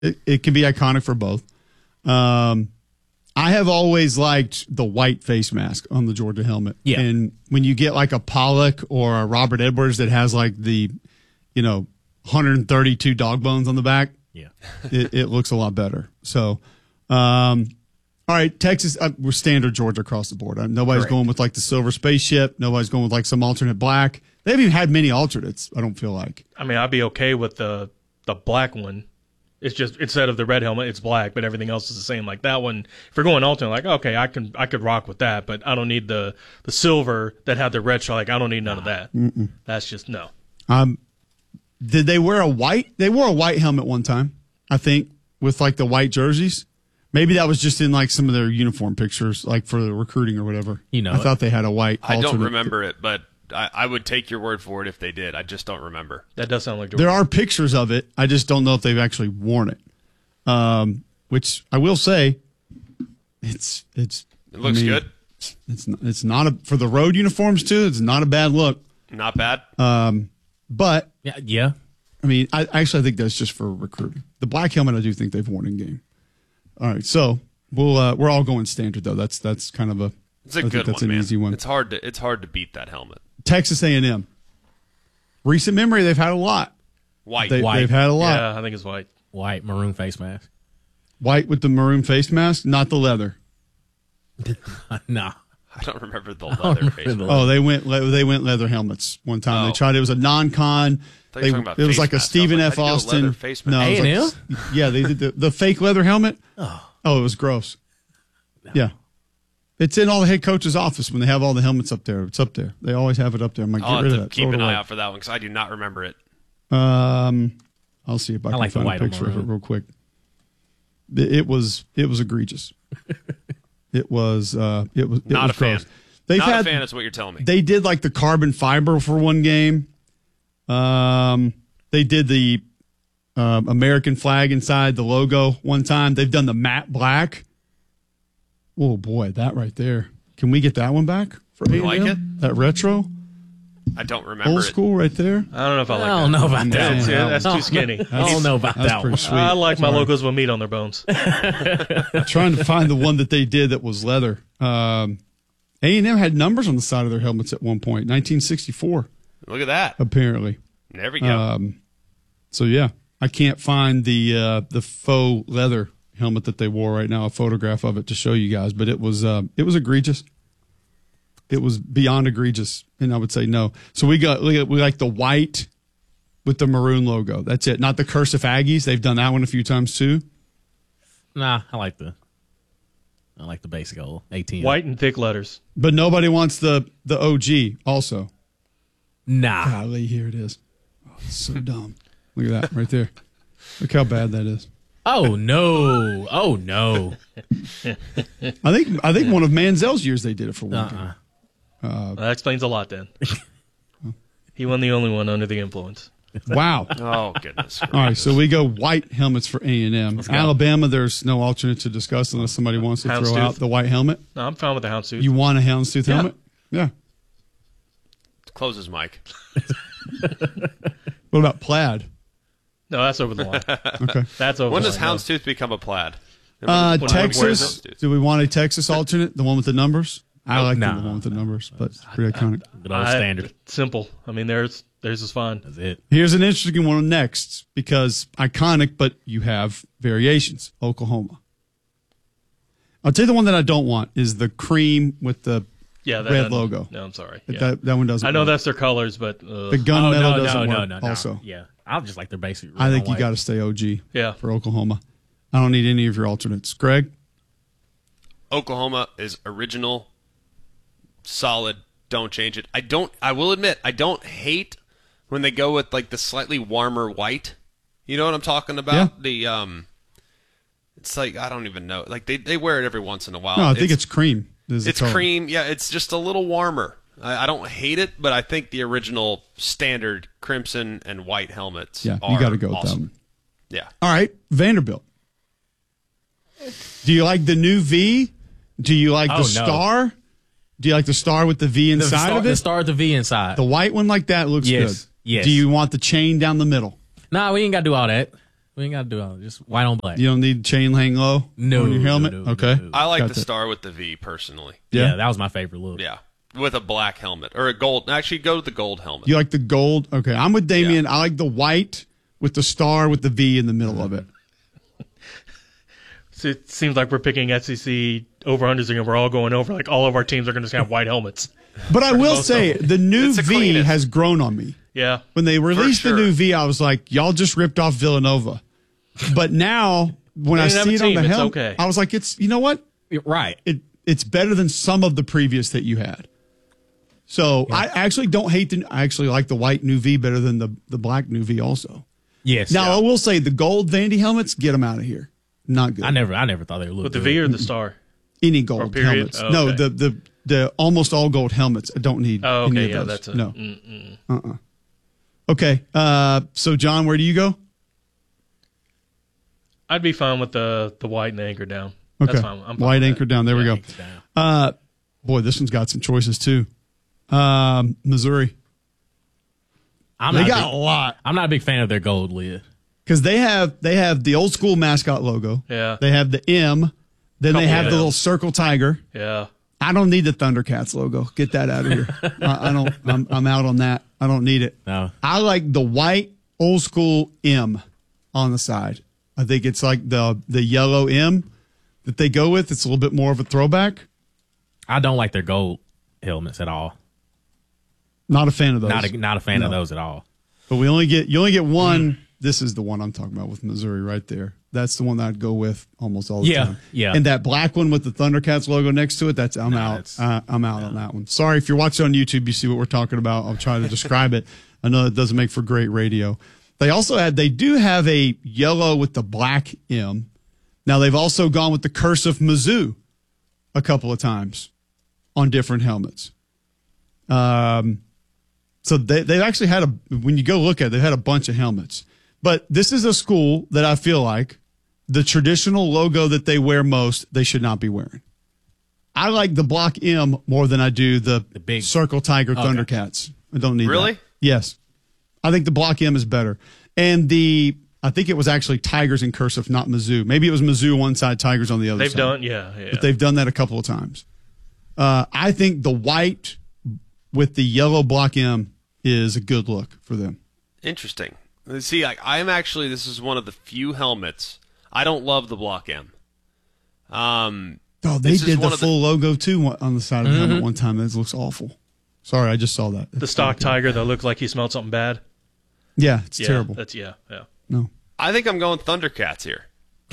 It can be iconic for both. I have always liked the white face mask on the Georgia helmet. Yeah. And when you get like a Pollock or a Robert Edwards that has like the, 132 dog bones on the back, Yeah. it looks a lot better. So, all right, Texas, we're standard Georgia across the board. Nobody's going with like the silver spaceship. Nobody's going with like some alternate black. They haven't even had many alternates, I don't feel like. I mean, I'd be okay with the black one. It's just instead of the red helmet, it's black, but everything else is the same. Like that one, if we're going alternate, like okay, I could rock with that, but I don't need the silver that had the red stripe. Like I don't need none of that. Mm-mm. That's just no. Did they wear a white? They wore a white helmet one time, I think, with like the white jerseys. Maybe that was just in like some of their uniform pictures, like for the recruiting or whatever. I thought they had a white. I don't alternate. remember it, but I would take your word for it if they did. I just don't remember. That does sound like there are pictures of it. I just don't know if they've actually worn it. Which I will say, it looks good. It's not for the road uniforms too. It's not a bad look. Not bad. But yeah. I mean, I think that's just for recruiting. The black helmet, I do think they've worn in game. All right, so we're all going standard though. That's kind of a. It's a good that's one, an man. easy one. It's hard to beat that helmet. Texas A&M. Recent memory, they've had a lot. White. They've had a lot. Yeah, I think it's white. White maroon face mask. White with the maroon face mask, not the leather. Nah. I don't remember the leather face mask. Oh, they went leather helmets one time. They tried. It was a non-con. It was like a Stephen F. Austin. No, A&M? Yeah, they did the fake leather helmet. Oh, it was gross. No. Yeah. It's in all the head coach's office when they have all the helmets up there. It's up there. They always have it up there. I'm like, get rid of that. Keep an eye out for that one because I do not remember it. I'll see if I can find a picture of it real quick. It was egregious. It was not a fan. Not a fan is what you're telling me. They did like the carbon fiber for one game. They did the American flag inside the logo one time. They've done the matte black. Oh boy, that right there. Can we get that one back for A&M? You like it? That retro? I don't remember Old school right there. I don't know if I like that. I don't know about that. Yeah, that's too skinny. I don't know about that one. Sweet. I like my logos with meat on their bones. I'm trying to find the one that they did that was leather. A&M had numbers on the side of their helmets at one point, 1964. Look at that. Apparently. There we go. So yeah, I can't find the faux leather helmet that they wore right now, a photograph of it to show you guys, but it was egregious. It was beyond egregious, and I would say no. So we like the white with the maroon logo. That's it. Not the cursive Aggies. They've done that one a few times too. Nah, I like the basic old ATM. White and thick letters. But nobody wants the OG also. Nah. Golly, here it is. Oh, it's so dumb. Look at that right there. Look how bad that is. Oh no! Oh no! I think one of Manziel's years they did it for one game. That explains a lot then. He wasn't the only one under the influence. Wow. Oh, goodness. All right, so we go white helmets for A&M. Alabama, there's no alternate to discuss unless somebody wants to throw out the white helmet. No, I'm fine with the houndstooth. You want a houndstooth helmet? Yeah. Close his mic. What about plaid? No, that's over the line. Okay. That's over When the does line. houndstooth become a plaid? Texas. Do we want a Texas alternate? The one with the numbers? I like the one with the numbers, but it's pretty iconic. Good old standard. Simple. I mean, theirs is fine. That's it. Here's an interesting one next because iconic, but you have variations. Oklahoma. I'll tell you the one that I don't want is the cream with the red logo. No, I'm sorry. That one doesn't. I know work. that's their colors, but The gunmetal doesn't work. No. Also, Yeah, I'll just like their basic. I think you got to stay OG. Yeah. For Oklahoma, I don't need any of your alternates. Greg, Oklahoma is original, solid. Don't change it. I will admit, I don't hate when they go with like the slightly warmer white. You know what I'm talking about? Yeah. It's like I don't even know. Like they wear it every once in a while. no, I think it's cream. It's cream. Yeah, it's just a little warmer. I don't hate it, but I think the original standard crimson and white helmets Yeah, are you got to go with awesome. that one. Yeah. All right, Vanderbilt. Do you like the new V? Do you like the star? Do you like the star with the V inside of it? The star with the V inside. The white one like that looks good. Yes. Do you want the chain down the middle? Nah, we ain't got to do all that. We ain't got to do all just white on black. You don't need chain hang low No, on your helmet? no, okay. no. I like Got the that. star with the V personally. Yeah, that was my favorite look. Yeah, with a black helmet or a gold. Actually, go to the gold helmet. You like the gold? Okay. I'm with Damien. I like the white with the star with the V in the middle of it. So it seems like we're picking SEC over-unders and we're all going over. Like all of our teams are going to have white helmets. But I will most say, of the new It's the V cleanest. has grown on me. Yeah. When they released sure. the new V, I was like, y'all just ripped off Villanova. But now, when They I didn't have see a it on team, the it's helmet, okay. I was like, you know what? Right. It's better than some of the previous that you had. So I actually don't hate I actually like the white new V better than the black new V also. Yes. Now I will say the gold Vandy helmets, get them out of here. Not good. I never thought they would look With the good. V or the star? Any gold period? helmets. Oh, No, okay. the almost all gold helmets. I don't need Oh, any okay. of Yeah, those. that's a. No. Okay. So John, where do you go? I'd be fine with the white and the anchor down. Okay. That's fine. I'm fine White with anchor that. down. There we go. Hanks down. Boy, this one's got some choices too. Missouri. I'm They not a got big- a lot. I'm not a big fan of their gold lid. Because they have the old school mascot logo. Yeah. They have the M. Then they Couple have of the little Ms. circle tiger. Yeah. I don't need the Thundercats logo. Get that out of here. I don't. I'm out on that. I don't need it. No. I like the white old school M on the side. I think it's like the yellow M that they go with. It's a little bit more of a throwback. I don't like their gold helmets at all. Not a fan of those. Not a fan of No. those at all. But you only get one. This is the one I'm talking about with Missouri right there. That's the one that I'd go with almost all the Yeah, time. yeah. And that black one with the Thundercats logo next to it, I'm out. I'm out on that one. Sorry, if you're watching on YouTube, you see what we're talking about. I'll try to describe it. I know it doesn't make for great radio. They do have a yellow with the black M. Now they've also gone with the cursive Mizzou a couple of times on different helmets. So they've actually had when you go look at it, they've had a bunch of helmets. But this is a school that I feel like the traditional logo that they wear most, they should not be wearing. I like the block M more than I do the big Circle Tiger Okay. Thundercats. I don't need Really? that. Yes. I think the block M is better. And I think it was actually Tigers in cursive, not Mizzou. Maybe it was Mizzou one side, Tigers on the other They've side. done. Yeah. Yeah. But they've done that a couple of times. I think the white with the yellow block M is a good look for them. Interesting. See, this is one of the few helmets. I don't love the block M. Oh, they This is did the one of the- full logo too on the side of the helmet one time. That looks awful. Sorry, I just saw that. The stock tiger that looked like he smelled something bad. Yeah, it's Yeah, terrible. That's yeah. No. I think I'm going Thundercats here.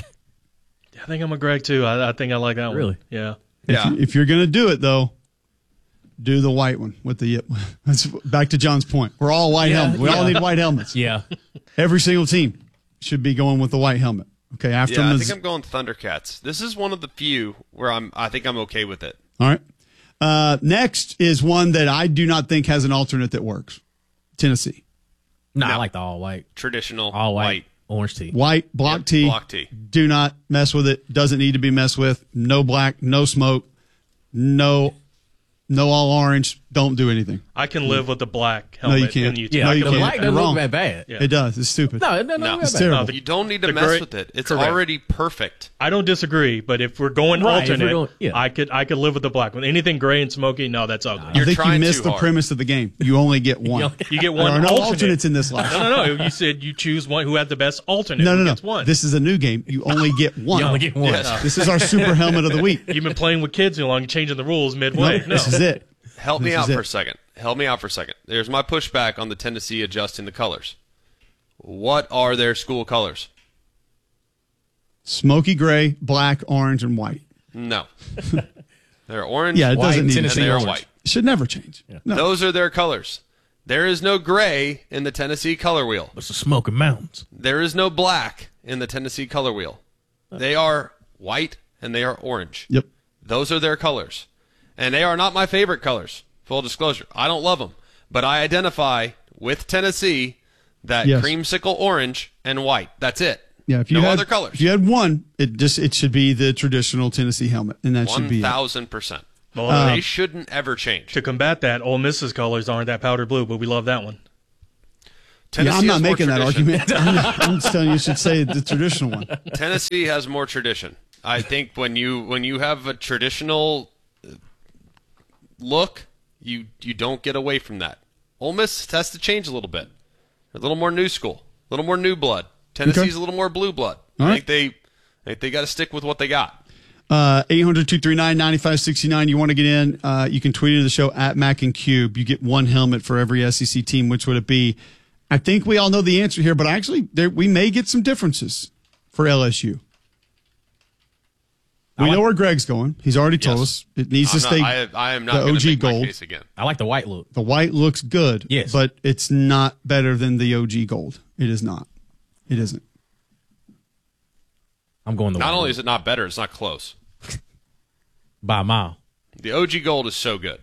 I think I'm a Greg too. I think I like that one. Really? Yeah. Yeah. If you're going to do it, though, do the white one with the. That's back to John's point. We're all white helmets. We all need white helmets. Yeah. Every single team should be going with the white helmet. Okay, after Yeah, I Miz- think I'm going Thundercats. This is one of the few where I think I'm okay with it. All right. Next is one that I do not think has an alternate that works. Tennessee. No, I like the all white. Traditional All white. Orange tee. White, block Yep, tee. block tee. Do not mess with it. Doesn't need to be messed with. No black, no smoke, no all orange. Don't do anything. I can live with the black No, helmet. you can't. And you Yeah, No, you the can't. black You're doesn't wrong. look that bad. Yeah. It does. It's stupid. No, It's terrible. the- You don't need to the mess gray- with it. It's correct. already perfect. I don't disagree, but if we're going Right, if we're alternate, going- yeah. I could live with the black one. Anything gray and smoky, no, that's ugly. I You're think you trying missed too the hard. premise of the game. You only get one. You get There one are no alternate. alternates in this life. No. You said you choose one who had the best alternate. No, Who no. gets one. This is a new game. You only get one. You only get one. Yes. This is our super helmet of the week. You've been playing with kids too long, changing the rules midway. No, This is it. Help me This out is for it. a second. Help me out for a second. There's my pushback on the Tennessee adjusting the colors. What are their school colors? Smoky gray, black, orange, and white. No. They're orange, Yeah, it white, doesn't need and Tennessee they're orange. white. It should never change. No. Those are their colors. There is no gray in the Tennessee color wheel. It's the Smoky Mountains. There is no black in the Tennessee color wheel. They are white and they are orange. Yep. Those are their colors. And they are not my favorite colors. Full disclosure. I don't love them. But I identify with Tennessee that Yes. creamsicle orange and white. That's it. Yeah. If you no had other colors. If you had one, it should be the traditional Tennessee helmet, and that should be it. 1,000%. Well, They shouldn't ever change. to combat that, Ole Miss's colors aren't that powder blue, but we love that one. Tennessee I'm not has more making that tradition. argument. I'm just telling you, you should say the traditional one. Tennessee has more tradition. I think when you have a traditional look, you don't get away from that. Ole Miss has to change a little bit. A little more new school, a little more new blood. Tennessee's a little more blue blood. I think they got to stick with what they got. 800-239-9569. You want to get in, you can tweet into the show at Mac and Cube. You get one helmet for every SEC team. Which would it be? I think we all know the answer here, but actually we may get some differences for LSU. We know where Greg's going. He's already told us it needs to stay. I am not the going OG to make gold. my case again. I like the white look. The white looks good, Yes. but it's not better than the OG gold. It is not. It isn't. I'm going the white Not only look. is it not better, it's not close. By a mile. The OG gold is so good.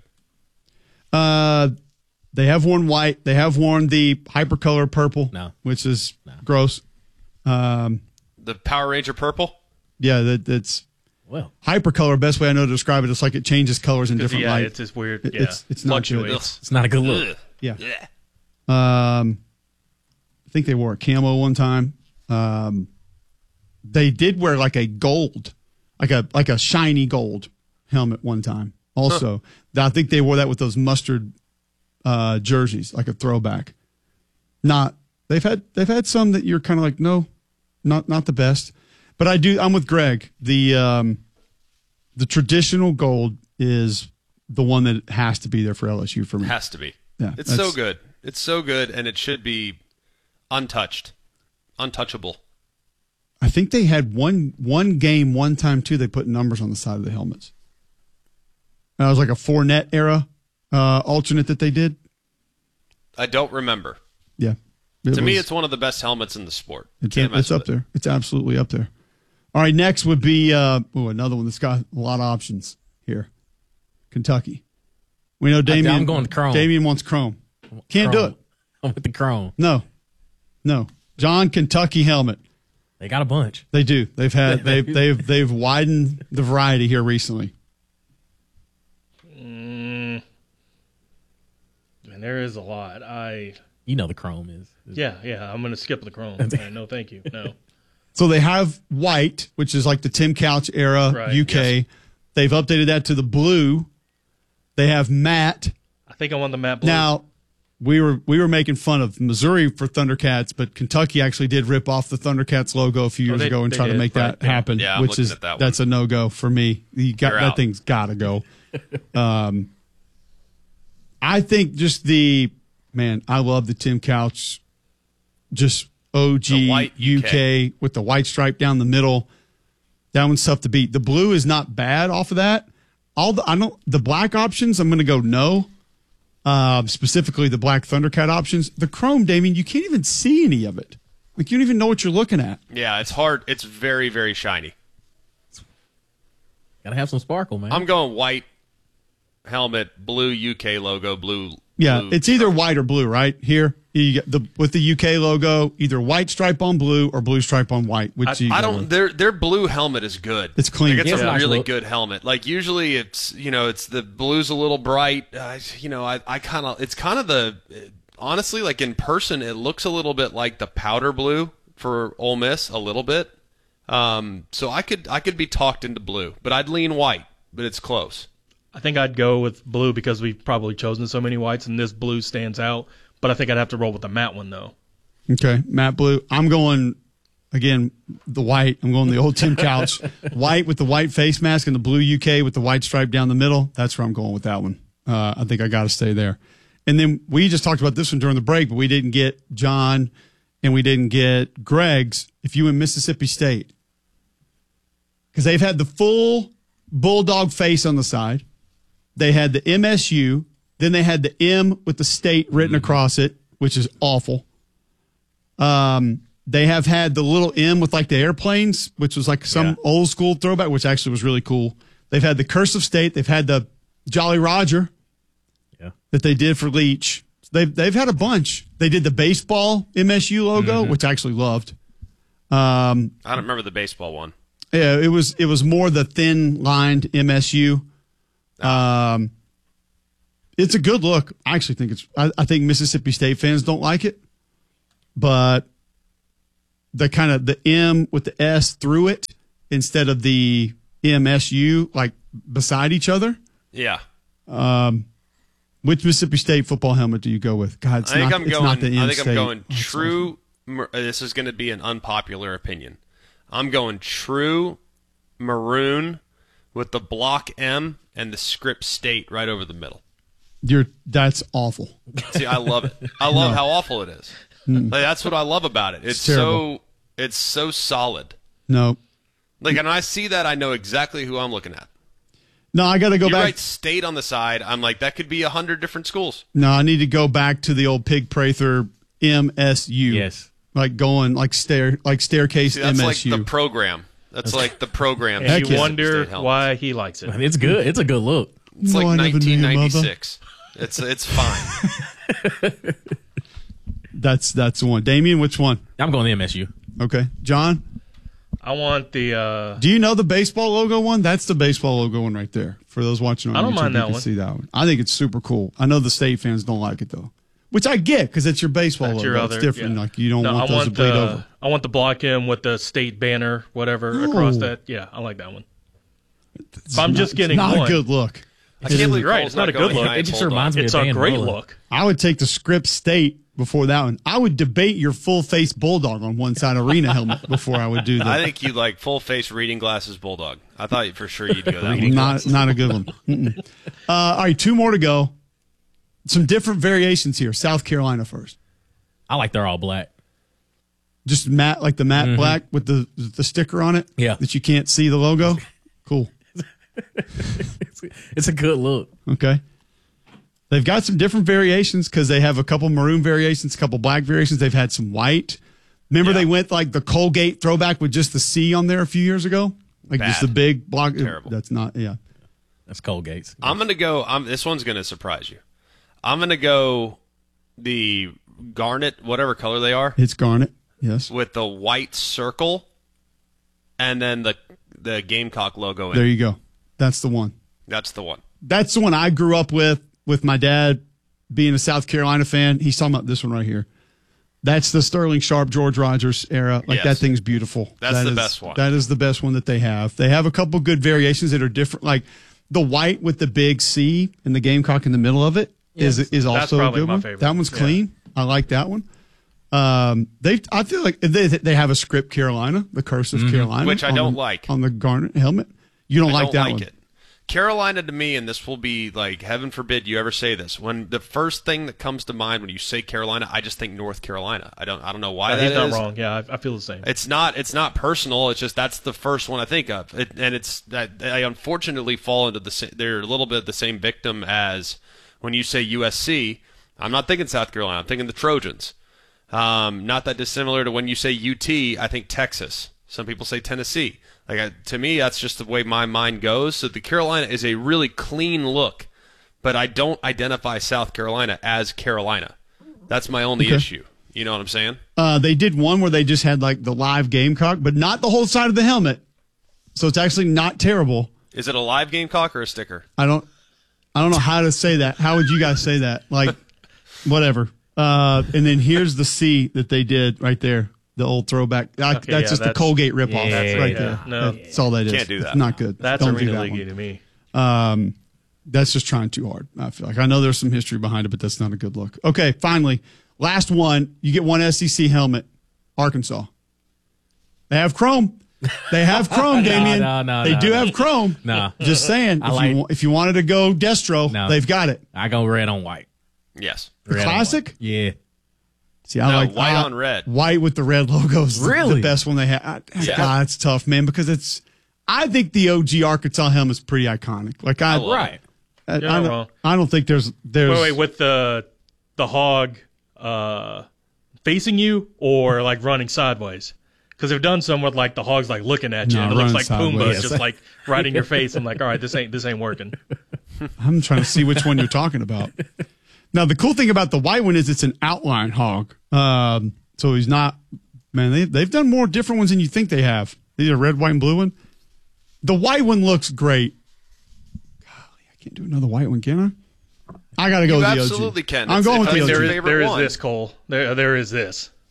They have worn white. They have worn the hypercolor purple, which is gross. The Power Ranger purple? Yeah, that's Well, hypercolor. Best way I know to describe it. It's like it changes colors in different light. It's just weird. It's not good. Fluctuates. it's not a good look. Ugh. Yeah. I think they wore a camo one time. They did wear like a gold, like a shiny gold helmet one time. Also, I think they wore that with those mustard jerseys, like a throwback. They've had some that you're kind of like, no, not the best. But I'm with Greg. The traditional gold is the one that has to be there for LSU for me. Has to be. Yeah, it's so good. It's so good, and it should be untouched, untouchable. I think they had one game one time too. They put numbers on the side of the helmets. That was like a 4-net era alternate that they did. I don't remember. Yeah. To me, it's one of the best helmets in the sport. It's up there. It's absolutely up there. All right, next would be another one that's got a lot of options here. Kentucky. We know Damian. I'm going chrome. Damian wants chrome. Can't do it. I'm with the chrome. No. John, Kentucky helmet. They got a bunch. They do. They've widened the variety here recently. Man, there is a lot. You know the chrome is. Yeah. I'm going to skip the chrome. No, thank you. No. So they have white, which is like the Tim Couch era UK. Yes. They've updated that to the blue. They have matte. I think I want the matte blue. Now, we were making fun of Missouri for Thundercats, but Kentucky actually did rip off the Thundercats logo a few years ago and try to make that happen. Yeah, which is that's a no-go for me. That thing's got to go. I think just I love the Tim Couch, just OG UK with the white stripe down the middle. That one's tough to beat. The blue is not bad off of that. The black options, I'm going to go no. Specifically the black Thundercat options. The chrome, Damien, you can't even see any of it. Like you don't even know what you're looking at. Yeah, it's hard. It's very, very shiny. Gotta have some sparkle, man. I'm going white helmet, blue UK logo, blue. Yeah, blue it's either white or blue, right? Here, you get with the UK logo, either white stripe on blue or blue stripe on white. Their blue helmet is good. It's clean. Like, it's a really good helmet. Like usually it's the blue's a little bright. Honestly, like in person, it looks a little bit like the powder blue for Ole Miss, a little bit. So I could be talked into blue, but I'd lean white, but it's close. I think I'd go with blue because we've probably chosen so many whites, and this blue stands out. But I think I'd have to roll with the matte one, though. Okay, matte blue. I'm going, again, the white. I'm going the old Tim Couch. White with the white face mask and the blue UK with the white stripe down the middle. That's where I'm going with that one. I think I got to stay there. And then we just talked about this one during the break, but we didn't get John and we didn't get Greg's if you in Mississippi State. Because they've had the full bulldog face on the side. They had the MSU. Then they had the M with the state written across it, which is awful. They have had the little M with like the airplanes, which was like some old school throwback, which actually was really cool. They've had the Cursive State. They've had the Jolly Roger that they did for Leach. They've had a bunch. They did the baseball MSU logo, which I actually loved. I don't remember the baseball one. Yeah, it was more the thin lined MSU. It's a good look. I actually think I think Mississippi State fans don't like it. but the kind of the M with the S through it instead of the MSU like beside each other. Yeah. Which Mississippi State football helmet do you go with? God, it's not the M I think State. I'm going true. This is going to be an unpopular opinion. I'm going true maroon with the block M and the script state right over the middle. That's awful. See, I love it. I love how awful it is. Like, that's what I love about it. It's so solid. No. Like, and I see that, I know exactly who I'm looking at. No, I got to go You back. write state on the side. I'm like, that could be 100 different schools. No, I need to go back to the old Pig Prather MSU. Yes. Like going staircase See, that's MSU. like the program. That's like the program. And Heck you yeah. wonder State helmet. why he likes it. It's good. It's a good look. It's No, like I never knew your mother. 1996. It's fine. That's the one. Damien, which one? I'm going to MSU. Okay. John, I want the. do you know the baseball logo one? That's the baseball logo one right there. For those watching on I don't YouTube, mind you that can one. see that one. I think it's super cool. I know the State fans don't like it though, which I get because it's your baseball That's logo. your It's other, different. yeah. Like you don't No, want those to bleed over. I want the block M with the state banner, whatever, No. across that. Yeah, I like that one. If I'm It's just not- getting it's not one. a good look. I can't believe You're right, Cole's it's not a good going look. Giants It just Bulldog. reminds me It's of a Dan great Mullen. look. I would take the script State before that one. I would debate your full face bulldog on one side arena helmet before I would do that. I think you like full face reading glasses bulldog. I thought for sure you'd go that way. Not a good one. Mm-mm. All right, two more to go. Some different variations here. South Carolina first. I like they're all black. Just matte, like the matte black with the sticker on it. Yeah. That you can't see the logo. Cool. It's a good look. Okay. They've got some different variations because they have a couple maroon variations, a couple black variations. They've had some white. Remember they went like the Colgate throwback with just the C on there a few years ago? Like just Bad. the big block. Terrible. That's not, yeah. That's Colgate's. I'm going to go. This one's going to surprise you. I'm going to go the garnet, whatever color they are, It's garnet. Yes. with the white circle and then the Gamecock logo in There it. you go. That's the one. That's the one. That's the one I grew up with my dad being a South Carolina fan. He's talking about this one right here. That's the Sterling Sharp, George Rogers era. Like Yes. that thing's beautiful. That's That the is- best one. That is the best one that they have. They have a couple good variations that are different. Like the white with the big C and the Gamecock in the middle of it is also a probably good my one. favorite. That one's Yeah. clean. I like that one. I feel like they have a script Carolina, the cursive Carolina, Which I on don't the- like. on the garnet helmet. You don't I like don't that like one. it. Carolina to me, and this will be like, heaven forbid you ever say this. When the first thing that comes to mind when you say Carolina, I just think North Carolina. I don't know why that He's not is. wrong. Yeah, I feel the same. It's not personal. It's just that's the first one I think of, and it's that I unfortunately fall into they're a little bit the same victim as when you say USC. I'm not thinking South Carolina. I'm thinking the Trojans. Not that dissimilar to when you say UT. I think Texas. Some people say Tennessee. To me, that's just the way my mind goes. So the Carolina is a really clean look, but I don't identify South Carolina as Carolina. That's my only issue. You know what I'm saying? They did one where they just had like the live Gamecock, but not the whole side of the helmet. So it's actually not terrible. Is it a live Gamecock or a sticker? I don't know how to say that. How would you guys say that? Like, whatever. And then here's the C that they did right there. The old throwback. That's yeah, just the that's- Colgate ripoff Yeah, right yeah. there. No. That's all that is. Can't do that. It's not good. That's Don't do arena that leaguey one. to me. That's just trying too hard. I feel like I know there's some history behind it, but that's not a good look. Okay, finally, last one. You get one SEC helmet. Arkansas. They have chrome. They have chrome, Damien. no, they do have chrome. No. Just saying. If you wanted to go Destro, No. they've got it. I go red on white. Yes. The Red on classic. white. Yeah. See, I No, like white on red. White with the red logos. Really? The best one they have. Yeah. God, it's tough, man, because I think the OG Arkansas helmet's pretty iconic. Like I love Right. I, You're not don't, wrong. I don't think there's Wait, with the hog facing you or like running sideways? Because they've done some with like the hog's like looking at you, No, and it looks like running Pumbaa sideways. just like right in your face. I'm like, all right, this ain't working. I'm trying to see which one you're talking about. Now, the cool thing about the white one is it's an outline hog. So he's not, man, they've done more different ones than you think they have. These are red, white, and blue one. The white one looks great. Golly, I can't do another white one, can I? I got to go You with the OG. absolutely can. I'm It's- going it's with like the your OG. favorite There is one. this, Cole. There is this.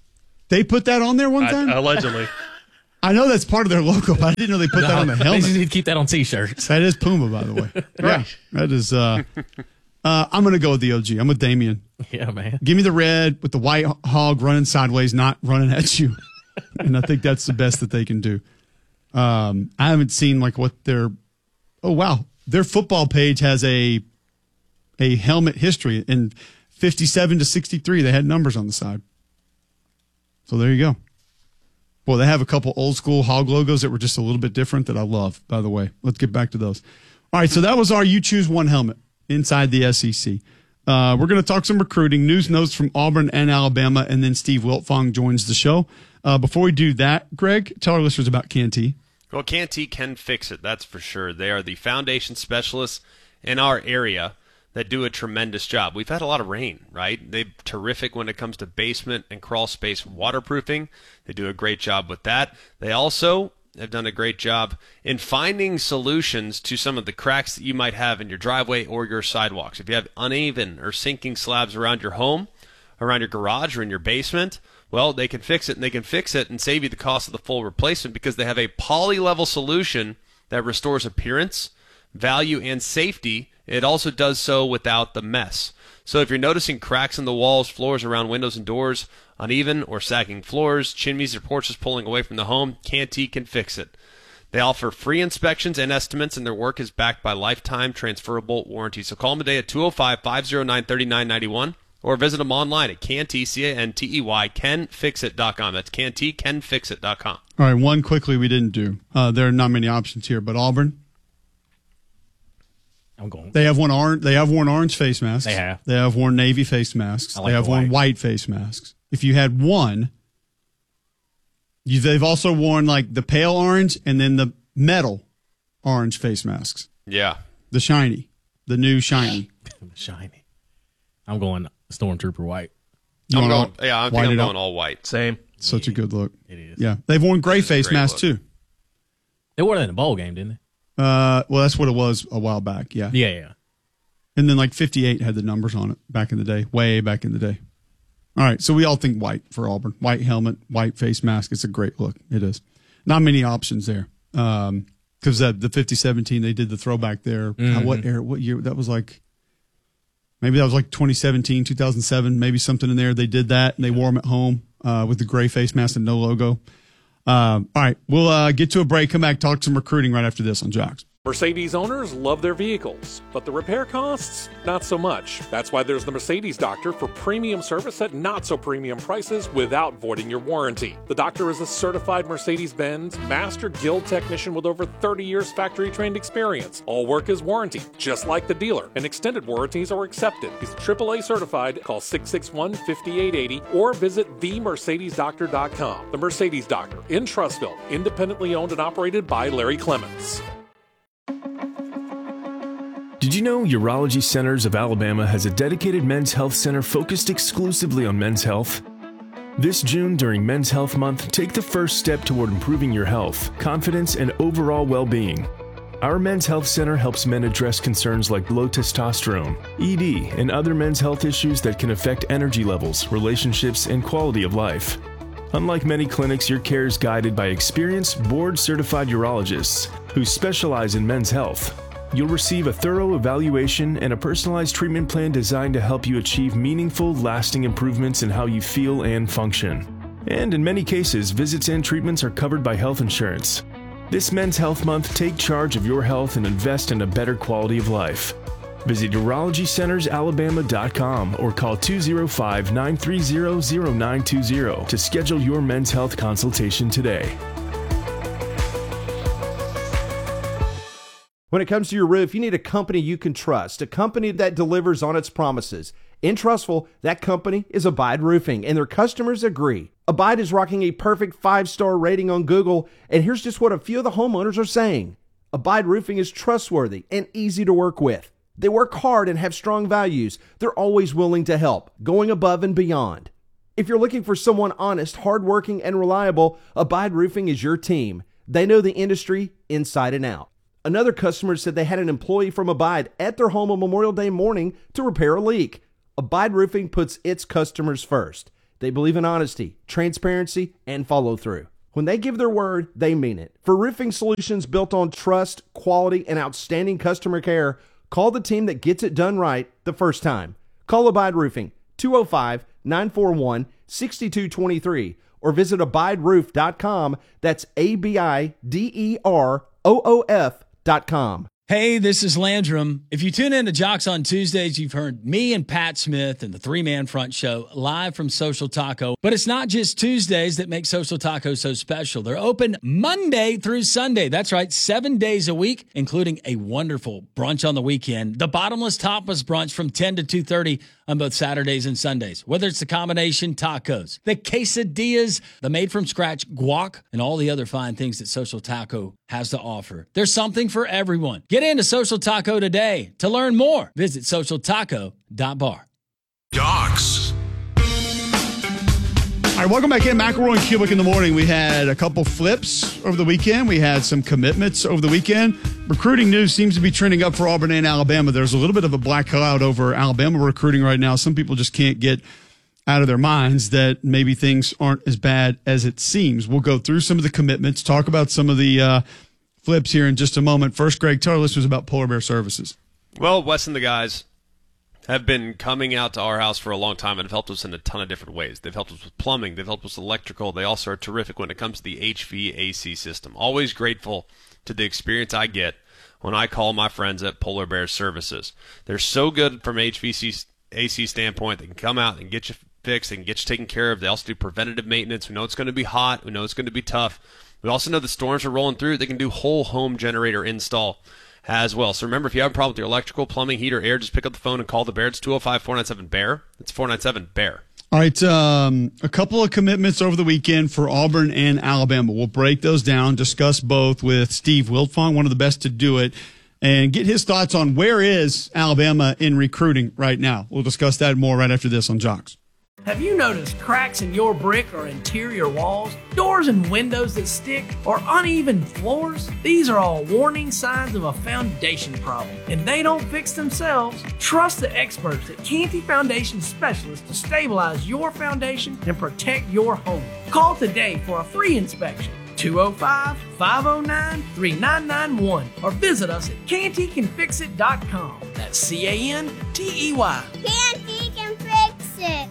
They put that on there one time? Allegedly. I know that's part of their logo, but I didn't know they put that on the They helmet. just need to keep that on T-shirts. That is Puma, by the way. Yeah, Right. that is. I'm going to go with the OG. I'm with Damien. Yeah, man. Give me the red with the white hog running sideways, not running at you. And I think that's the best that they can do. I haven't seen like what their. Oh wow, their football page has a helmet history in 57 to 63. They had numbers on the side. So there you go. Well, they have a couple old school hog logos that were just a little bit different that I love, by the way. Let's get back to those. All right, so that was our You Choose One helmet inside the SEC. We're going to talk some recruiting, news notes from Auburn and Alabama, and then Steve Wiltfong joins the show. Before we do that, Greg, tell our listeners about Canty. Well, Canty can fix it, that's for sure. They are the foundation specialists in our area that do a tremendous job. We've had a lot of rain, right? They're terrific when it comes to basement and crawl space waterproofing. They do a great job with that. They also have done a great job in finding solutions to some of the cracks that you might have in your driveway or your sidewalks. If you have uneven or sinking slabs around your home, around your garage, or in your basement, well, they can fix it, and they can fix it and save you the cost of the full replacement because they have a poly-level solution that restores appearance, value, and safety. It also does so without the mess. So if you're noticing cracks in the walls, floors around windows and doors, uneven or sagging floors, chimneys or porches pulling away from the home, Canty can fix it. They offer free inspections and estimates, and their work is backed by lifetime transferable warranties. So call them today at 205-509-3991 or visit them online at Canty, C-A-N-T-E-Y, canfixit.com. That's Canty, canfixit.com. All right, one quickly we didn't do. There are not many options here, but Auburn. I'm going. They have worn orange face masks. They have. They have worn navy face masks. I like They have the worn white. white face masks. If you had one, they've also worn like the pale orange and then the metal orange face masks. Yeah. The new shiny. Shiny. I'm going Stormtrooper white. You I'm want going, I think white I'm it going up? all white. Same. Such a good look. It is. Yeah. They've worn gray This is a face great masks look. too. They wore that in a bowl game, didn't Well, that's what it was a while back. Yeah. they? Yeah. And then like 58 had the numbers on it back in the day, way back in the day. All right. So we all think white for Auburn. White helmet, white face mask. It's a great look. It is. Not many options there. Because the 50-17, they did the throwback there. What year? That was like, maybe that was like 2017, 2007, maybe something in there. They did that and they wore them at home with the gray face mask and no logo. All right. We'll get to a break, come back, talk some recruiting right after this on Jocks. Mercedes owners love their vehicles, but the repair costs, not so much. That's why there's the Mercedes Doctor for premium service at not so premium prices without voiding your warranty. The Doctor is a certified Mercedes-Benz Master Guild technician with over 30 years factory trained experience. All work is warranted, just like the dealer, and extended warranties are accepted. He's AAA certified. Call 661-5880 or visit themercedesdoctor.com. The Mercedes Doctor in Trussville, independently owned and operated by Larry Clements. Did you know Urology Centers of Alabama has a dedicated men's health center focused exclusively on men's health? This June, during Men's Health Month, take the first step toward improving your health, confidence, and overall well-being. Our Men's Health Center helps men address concerns like low testosterone, ED, and other men's health issues that can affect energy levels, relationships, and quality of life. Unlike many clinics, your care is guided by experienced, board-certified urologists who specialize in men's health. You'll receive a thorough evaluation and a personalized treatment plan designed to help you achieve meaningful, lasting improvements in how you feel and function. And in many cases, visits and treatments are covered by health insurance. This Men's Health Month, take charge of your health and invest in a better quality of life. Visit UrologyCentersAlabama.com or call 205-930-0920 to schedule your men's health consultation today. When it comes to your roof, you need a company you can trust, a company that delivers on its promises. In Trussville, that company is Abide Roofing, and their customers agree. Abide is rocking a perfect 5-star rating on Google, and here's just what a few of the homeowners are saying. Abide Roofing is trustworthy and easy to work with. They work hard and have strong values. They're always willing to help, going above and beyond. If you're looking for someone honest, hardworking, and reliable, Abide Roofing is your team. They know the industry inside and out. Another customer said they had an employee from Abide at their home on Memorial Day morning to repair a leak. Abide Roofing puts its customers first. They believe in honesty, transparency, and follow through. When they give their word, they mean it. For roofing solutions built on trust, quality, and outstanding customer care, call the team that gets it done right the first time. Call Abide Roofing, 205-941-6223, or visit abideroof.com. That's ABIDEROOF.com. Hey, this is Landrum. If you tune in to Jocks on Tuesdays, you've heard me and Pat Smith and the three-man front show live from Social Taco. But it's not just Tuesdays that make Social Taco so special. They're open Monday through Sunday. That's right, 7 days a week, including a wonderful brunch on the weekend. The Bottomless Tapas brunch from 10 to 2:30 on both Saturdays and Sundays. Whether it's the combination tacos, the quesadillas, the made-from-scratch guac, and all the other fine things that Social Taco has to offer. There's something for everyone. Get into Social Taco today. To learn more, visit socialtaco.bar. Docs. All right, welcome back in. McElroy and Cubic in the morning. We had a couple flips over the weekend. We had some commitments over the weekend. Recruiting news seems to be trending up for Auburn and Alabama. There's a little bit of a black cloud over Alabama recruiting right now. Some people just can't get out of their minds that maybe things aren't as bad as it seems. We'll go through some of the commitments, talk about some of the flips here in just a moment. First, Greg, tell our listeners about Polar Bear Services. Well, Wes and the guys have been coming out to our house for a long time and have helped us in a ton of different ways. They've helped us with plumbing. They've helped us with electrical. They also are terrific when it comes to the HVAC system. Always grateful to the experience I get when I call my friends at Polar Bear Services. They're so good from an HVAC standpoint. They can come out and get you fixed. They can get you taken care of. They also do preventative maintenance. We know it's going to be hot. We know it's going to be tough. We also know the storms are rolling through. They can do whole home generator install as well. So remember, if you have a problem with your electrical, plumbing, heat, or air, just pick up the phone and call the Bear. It's 205-497-BEAR. It's 497-BEAR. All right, a couple of commitments over the weekend for Auburn and Alabama. We'll break those down, discuss both with Steve Wiltfong, one of the best to do it, and get his thoughts on where is Alabama in recruiting right now. We'll discuss that more right after this on Jocks. Have you noticed cracks in your brick or interior walls, doors and windows that stick, or uneven floors? These are all warning signs of a foundation problem, and they don't fix themselves. Trust the experts at Canty Foundation Specialists to stabilize your foundation and protect your home. Call today for a free inspection. 205-509-3991 or visit us at cantycanfixit.com. That's CANTEY. Canty can fix it.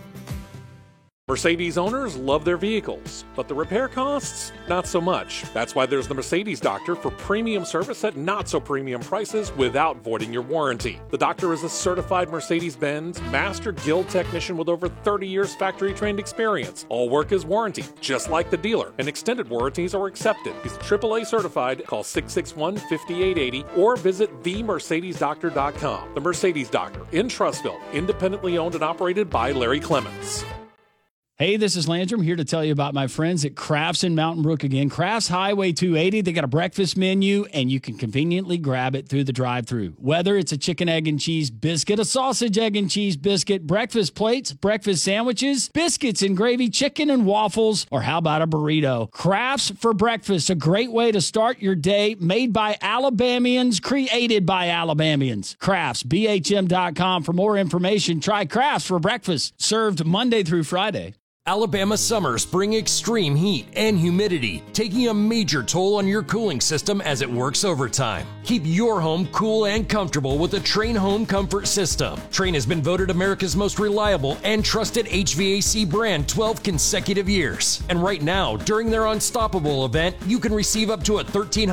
Mercedes owners love their vehicles, but the repair costs, not so much. That's why there's the Mercedes Doctor for premium service at not so premium prices without voiding your warranty. The doctor is a certified Mercedes-Benz Master Guild technician with over 30 years factory trained experience. All work is warranty, just like the dealer, and extended warranties are accepted. He's AAA certified. Call 661-5880 or visit themercedesdoctor.com. The Mercedes Doctor in Trussville, independently owned and operated by Larry Clements. Hey, this is Landrum here to tell you about my friends at Crafts in Mountain Brook again. Crafts Highway 280, they got a breakfast menu, and you can conveniently grab it through the drive-thru. Whether it's a chicken, egg, and cheese biscuit, a sausage, egg, and cheese biscuit, breakfast plates, breakfast sandwiches, biscuits and gravy, chicken and waffles, or how about a burrito? Crafts for breakfast, a great way to start your day, made by Alabamians, created by Alabamians. Crafts, BHM.com for more information. Try Crafts for breakfast, served Monday through Friday. Alabama summers bring extreme heat and humidity, taking a major toll on your cooling system as it works overtime. Keep your home cool and comfortable with the Trane Home Comfort System. Trane has been voted America's most reliable and trusted HVAC brand 12 consecutive years. And right now, during their Unstoppable event, you can receive up to a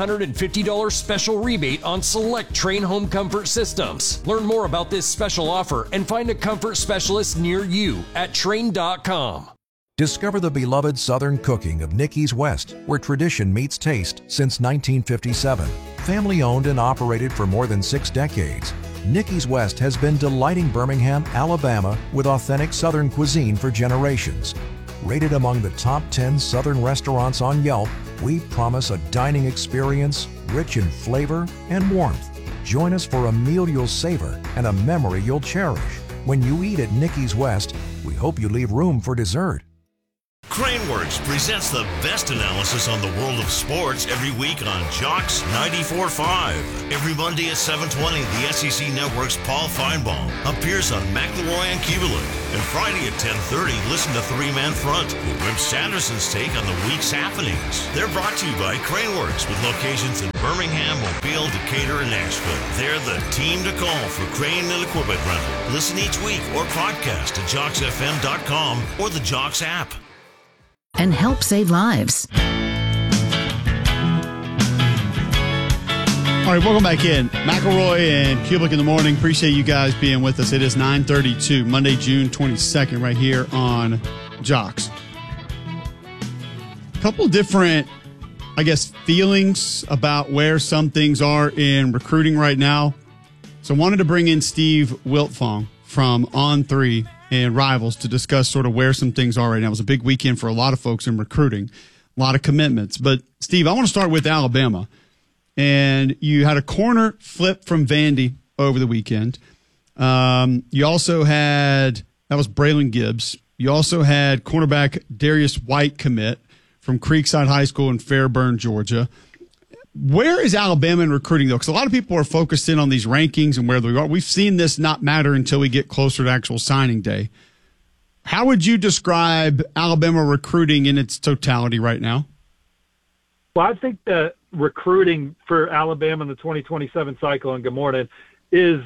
$1,350 special rebate on select Trane Home Comfort systems. Learn more about this special offer and find a comfort specialist near you at Trane.com. Discover the beloved Southern cooking of Nicky's West, where tradition meets taste since 1957. Family owned and operated for more than 6 decades, Nicky's West has been delighting Birmingham, Alabama with authentic Southern cuisine for generations. Rated among the top 10 Southern restaurants on Yelp, we promise a dining experience rich in flavor and warmth. Join us for a meal you'll savor and a memory you'll cherish. When you eat at Nicky's West, we hope you leave room for dessert. Craneworks presents the best analysis on the world of sports every week on Jocks 94.5. Every Monday at 7:20, the SEC Network's Paul Feinbaum appears on McElroy and Kubelik. And Friday at 10:30, listen to Three Man Front with Rip Sanderson's take on the week's happenings. They're brought to you by Craneworks with locations in Birmingham, Mobile, Decatur, and Nashville. They're the team to call for crane and equipment rental. Listen each week or podcast at JocksFM.com or the Jocks app. And help save lives. All right, welcome back in. McElroy and Kubelik in the morning. Appreciate you guys being with us. It is 9:32, Monday, June 22nd, right here on Jocks. A couple different, I guess, feelings about where some things are in recruiting right now. So I wanted to bring in Steve Wiltfong from On3 and Rivals to discuss sort of where some things are right now. It was a big weekend for a lot of folks in recruiting, a lot of commitments. But, Steve, I want to start with Alabama. And you had a corner flip from Vandy over the weekend. You also had, that was Braylon Gibbs. You also had cornerback Darius White commit from Creekside High School in Fairburn, Georgia. Where is Alabama in recruiting, though? Because a lot of people are focused in on these rankings and where they are. We've seen this not matter until we get closer to actual signing day. How would you describe Alabama recruiting in its totality right now? Well, I think that recruiting for Alabama in the 2027 cycle, and good morning, it's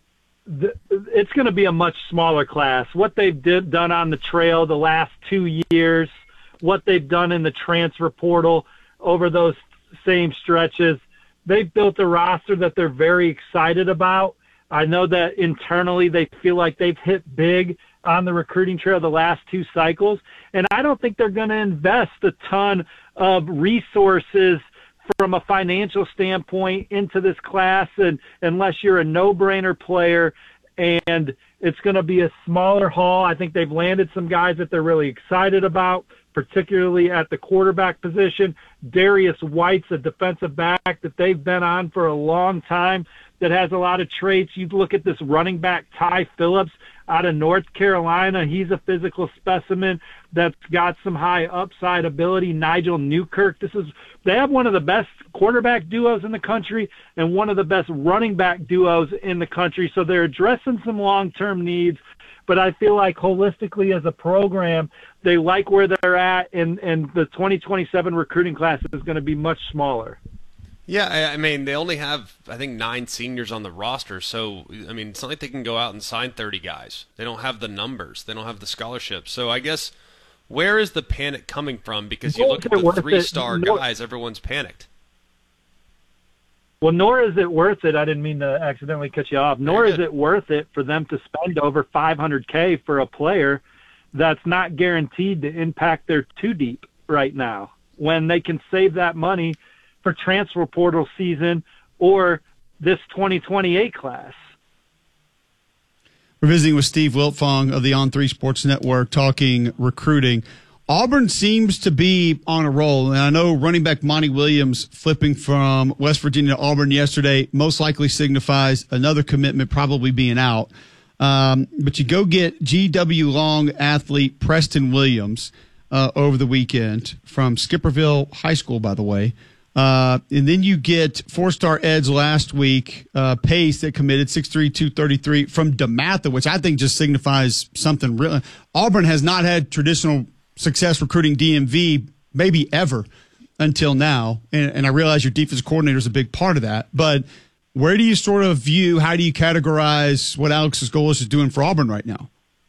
going to be a much smaller class. What they've done on the trail the last 2 years, what they've done in the transfer portal over those same stretches, they've built a roster that they're very excited about. I know that internally they feel like they've hit big on the recruiting trail the last 2 cycles, and I don't think they're going to invest a ton of resources from a financial standpoint into this class, and unless you're a no-brainer player, and it's going to be a smaller haul. I think they've landed some guys that they're really excited about, particularly at the quarterback position. Darius White's a defensive back that they've been on for a long time that has a lot of traits. You look at this running back, Ty Phillips, out of North Carolina. He's a physical specimen that's got some high upside ability. Nigel Newkirk. They have one of the best quarterback duos in the country and one of the best running back duos in the country. So they're addressing some long-term needs. But I feel like holistically as a program, they like where they're at, and the 2027 recruiting class is going to be much smaller. Yeah, I mean, they only have, I think, 9 seniors on the roster. So, I mean, it's not like they can go out and sign 30 guys. They don't have the numbers. They don't have the scholarships. So I guess where is the panic coming from? Because you look at the 3-star guys, everyone's panicked. Well, nor is it worth it. I didn't mean to accidentally cut you off. Nor is it worth it for them to spend over $500K for a player that's not guaranteed to impact their 2-deep right now, when they can save that money for transfer portal season or this 2028 class. We're visiting with Steve Wiltfong of the On3 Sports Network talking recruiting. Auburn seems to be on a roll, and I know running back Monty Williams flipping from West Virginia to Auburn yesterday most likely signifies another commitment probably being out. But you go get GW Long athlete Preston Williams over the weekend from Skipperville High School, by the way. And then you get 4-star Eds last week, Pace that committed 6'3", 233 from DeMatha, which I think just signifies something real. Auburn has not had traditional success recruiting DMV maybe ever until now. And I realize your defense coordinator is a big part of that, but where do you sort of view, how do you categorize what Alex Golesh is doing for Auburn right now?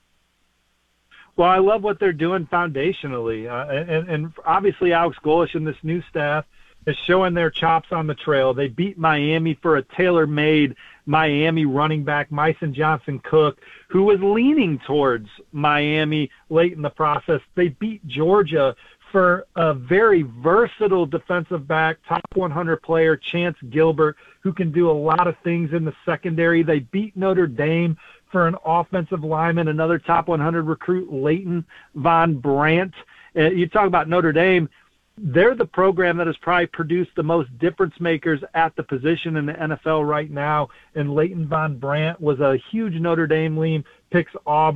Well, I love what they're doing foundationally. And obviously Alex Golesh and this new staff is showing their chops on the trail. They beat Miami for a tailor-made Miami running back, Myson Johnson-Cook, who was leaning towards Miami late in the process. They beat Georgia for a very versatile defensive back, top 100 player, Chance Gilbert, who can do a lot of things in the secondary. They beat Notre Dame for an offensive lineman, another top 100 recruit, Leighton Von Brandt. You talk about Notre Dame, they're the program that has probably produced the most difference makers at the position in the NFL right now. And Leighton Von Brandt was a huge Notre Dame lean, picks Auburn.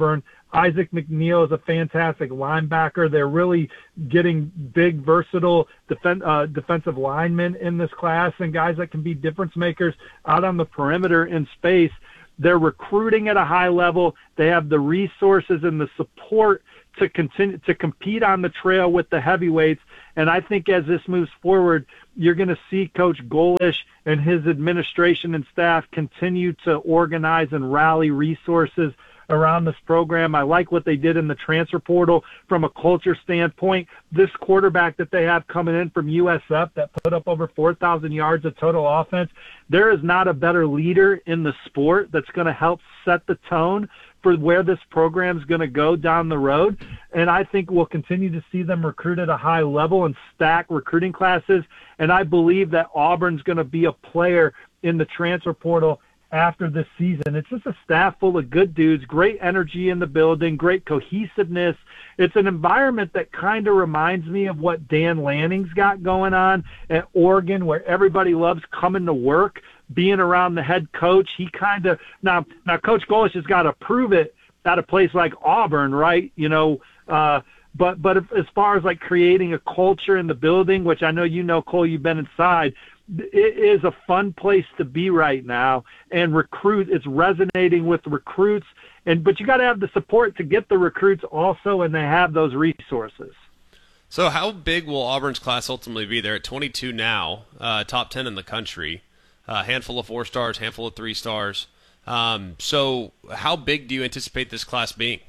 Isaac McNeil is a fantastic linebacker. They're really getting big, versatile defensive linemen in this class and guys that can be difference makers out on the perimeter in space. They're recruiting at a high level. They have the resources and the support to continue to compete on the trail with the heavyweights. And I think as this moves forward, you're going to see Coach Golish and his administration and staff continue to organize and rally resources around this program. I like what they did in the transfer portal from a culture standpoint. This quarterback that they have coming in from USF that put up over 4,000 yards of total offense, there is not a better leader in the sport that's going to help set the tone for where this program is going to go down the road. And I think we'll continue to see them recruit at a high level and stack recruiting classes. And I believe that Auburn's going to be a player in the transfer portal after this season. It's just a staff full of good dudes, great energy in the building, great cohesiveness. It's an environment that kind of reminds me of what Dan Lanning's got going on at Oregon, where everybody loves coming to work, being around the head coach. He kind of now Coach Golish has got to prove it at a place like Auburn, right? But as far as like creating a culture in the building, which I know Cole, you've been inside, it is a fun place to be right now, and it's resonating with recruits, but you got to have the support to get the recruits also, and they have those resources. So how big will Auburn's class ultimately be? They're at 22 now, top 10 in the country, a handful of 4 stars, handful of 3 stars. So how big do you anticipate this class being?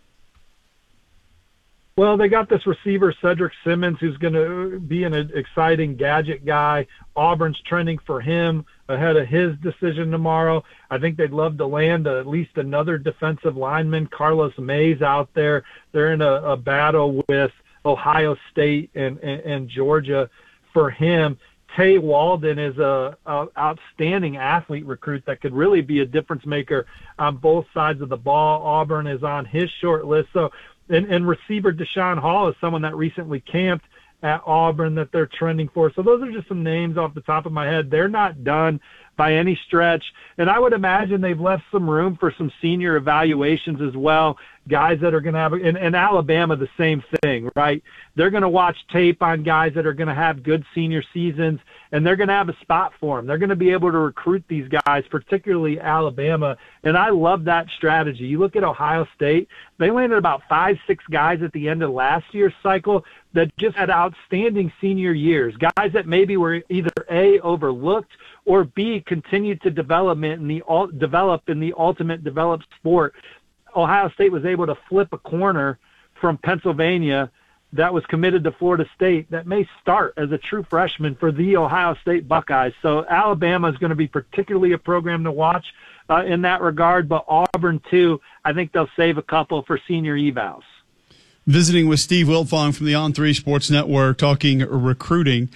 Well, they got this receiver, Cedric Simmons, who's going to be an exciting gadget guy. Auburn's trending for him ahead of his decision tomorrow. I think they'd love to land at least another defensive lineman, Carlos Mays, out there. They're in a battle with Ohio State and Georgia for him. Tay Walden is a outstanding athlete recruit that could really be a difference maker on both sides of the ball. Auburn is on his short list. So, and receiver Deshaun Hall is someone that recently camped at Auburn that they're trending for. So those are just some names off the top of my head. They're not done by any stretch. And I would imagine they've left some room for some senior evaluations as well, guys that are going to have – in Alabama, the same thing, right? They're going to watch tape on guys that are going to have good senior seasons, and they're going to have a spot for them. They're going to be able to recruit these guys, particularly Alabama, and I love that strategy. You look at Ohio State, they landed about 5-6 guys at the end of last year's cycle that just had outstanding senior years, guys that maybe were either A, overlooked, or B, continued to develop in the ultimate developed sport. Ohio State was able to flip a corner from Pennsylvania that was committed to Florida State that may start as a true freshman for the Ohio State Buckeyes. So Alabama is going to be particularly a program to watch in that regard, but Auburn too, I think they'll save a couple for senior evals. Visiting with Steve Wiltfong from the On3 Sports Network, talking recruiting.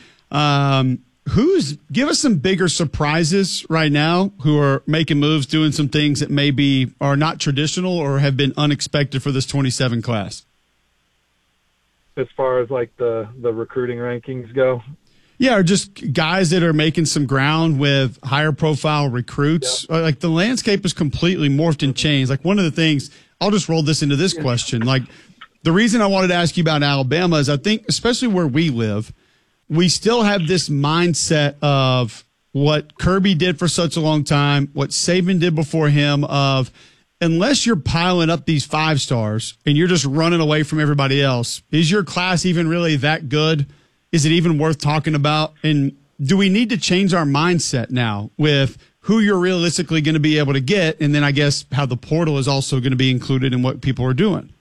Give us some bigger surprises right now who are making moves, doing some things that maybe are not traditional or have been unexpected for this 27 class? As far as like the recruiting rankings go? Yeah, or just guys that are making some ground with higher profile recruits. Yeah. Like the landscape is completely morphed and changed. Like one of the things, I'll just roll this into this question. Like the reason I wanted to ask you about Alabama is I think, especially where we live, we still have this mindset of what Kirby did for such a long time, what Saban did before him, of unless you're piling up these 5 stars and you're just running away from everybody else, is your class even really that good? Is it even worth talking about? And do we need to change our mindset now with who you're realistically going to be able to get, and then I guess how the portal is also going to be included in what people are doing?